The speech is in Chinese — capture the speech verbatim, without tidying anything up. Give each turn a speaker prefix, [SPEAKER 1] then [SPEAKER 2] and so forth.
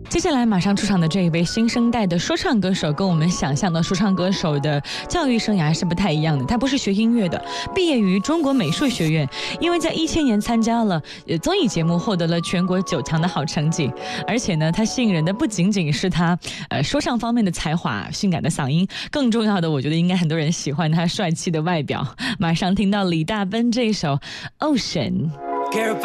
[SPEAKER 1] 接下来马上出场的这一位新生代的说唱歌手，跟我们想象的说唱歌手的教育生涯是不太一样的。他不是学音乐的，毕业于中国美术学院，因为在一千年参加了呃综艺节目，获得了全国九强的好成绩。而且呢，他吸引人的不仅仅是他呃说唱方面的才华、性感的嗓音，更重要的，我觉得应该很多人喜欢他帅气的外表。马上听到李大奔这一首《Ocean》。